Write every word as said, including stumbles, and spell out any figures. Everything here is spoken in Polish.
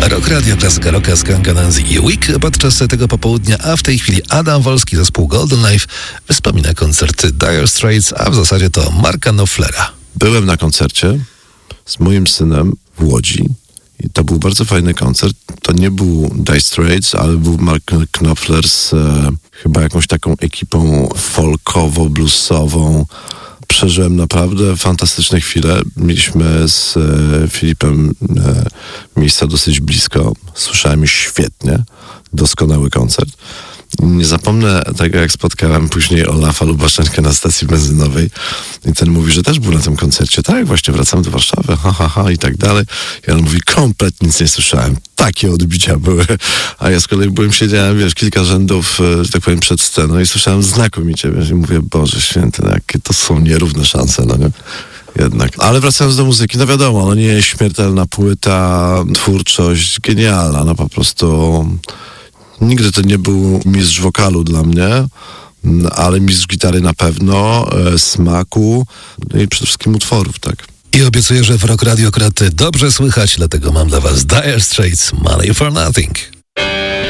Rock Radio, klasyka rocka, Skanka, Nancy i Week podczas tego popołudnia, a w tej chwili Adam Wolski, zespół Golden Life, wspomina koncert Dire Straits, a w zasadzie to Marka Knopflera. Byłem na koncercie z moim synem w Łodzi i to był bardzo fajny koncert. To nie był Dire Straits, ale był Mark Knopfler z e, chyba jakąś taką ekipą folkowo-bluesową. Przeżyłem naprawdę fantastyczne chwile. Mieliśmy z e, Filipem e, miejsca dosyć blisko. Słyszałem już świetnie. Doskonały koncert. Nie zapomnę tego, jak spotkałem później Olafa Lubaszenkę na stacji benzynowej i ten mówi, że też był na tym koncercie. Tak, właśnie wracam do Warszawy, ha, ha, ha i tak dalej. I on mówi, kompletnie nic nie słyszałem. Takie odbicia były. A ja z kolei byłem, siedziałem, wiesz, kilka rzędów, że tak powiem, przed sceną i słyszałem znakomicie, wiesz, i mówię, Boże Święty, no, jakie to są nierówne szanse, no nie? Jednak. Ale wracając do muzyki, no wiadomo, no nie jest śmiertelna płyta, twórczość genialna, no po prostu... Nigdy to nie był mistrz wokalu dla mnie, ale mistrz gitary na pewno, e, smaku i przede wszystkim utworów, tak. I obiecuję, że w Rock Radio akurat dobrze słychać, dlatego mam dla was Dire Straits, Money for Nothing.